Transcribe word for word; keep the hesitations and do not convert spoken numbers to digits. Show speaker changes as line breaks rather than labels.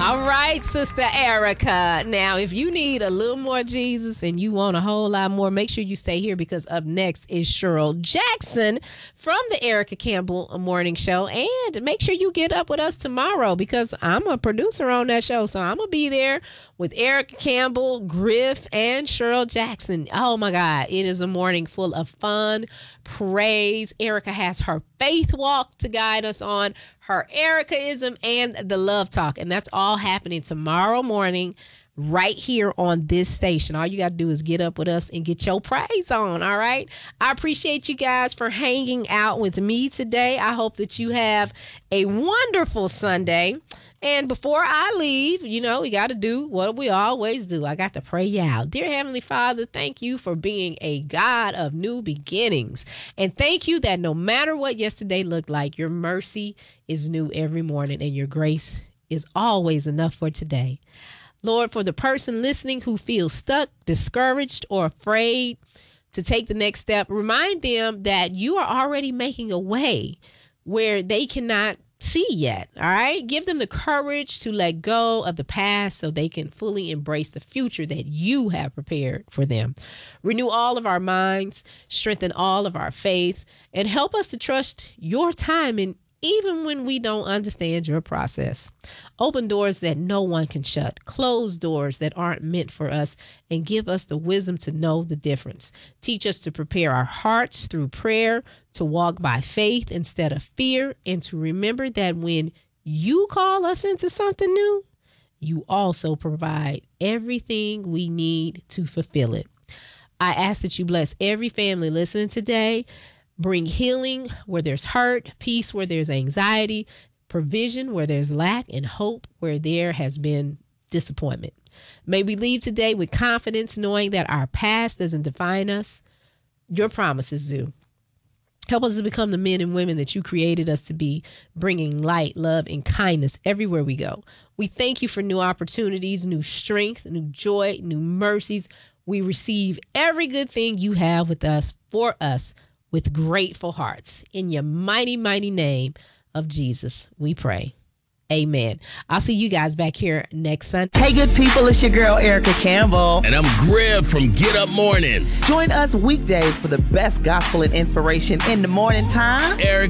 All right, Sister Erica. Now, if you need a little more Jesus and you want a whole lot more, make sure you stay here because up next is Cheryl Jackson from the Erica Campbell Morning Show. And make sure you get up with us tomorrow because I'm a producer on that show. So I'm going to be there with Erica Campbell, Griff, and Cheryl Jackson. Oh, my God. It is a morning full of fun, praise. Erica has her faith walk to guide us on, her Ericaism, and the love talk. And that's all happening tomorrow morning right here on this station. All you got to do is get up with us and get your praise on, all right? I appreciate you guys for hanging out with me today. I hope that you have a wonderful Sunday. And before I leave, you know, we got to do what we always do. I got to pray you out. Dear Heavenly Father, thank you for being a God of new beginnings. And thank you that no matter what yesterday looked like, your mercy is new every morning and your grace is always enough for today. Lord, for the person listening who feels stuck, discouraged, or afraid to take the next step, remind them that you are already making a way where they cannot see yet. All right. Give them the courage to let go of the past so they can fully embrace the future that you have prepared for them. Renew all of our minds, strengthen all of our faith, and help us to trust your timing even when we don't understand your process. Open doors that no one can shut. Close doors that aren't meant for us, and give us the wisdom to know the difference. Teach us to prepare our hearts through prayer, to walk by faith instead of fear, and to remember that when you call us into something new, you also provide everything we need to fulfill it. I ask that you bless every family listening today. Bring healing where there's hurt, peace where there's anxiety, provision where there's lack, and hope where there has been disappointment. May we leave today with confidence, knowing that our past doesn't define us. Your promises do. Help us to become the men and women that you created us to be, bringing light, love, and kindness everywhere we go. We thank you for new opportunities, new strength, new joy, new mercies. We receive every good thing you have with us, for us, with grateful hearts. In your mighty, mighty name of Jesus, we pray. Amen. I'll see you guys back here next Sunday.
Hey, good people. It's your girl, Erica Campbell.
And I'm Griff from Get Up Mornings.
Join us weekdays for the best gospel and inspiration in the morning time.
Erica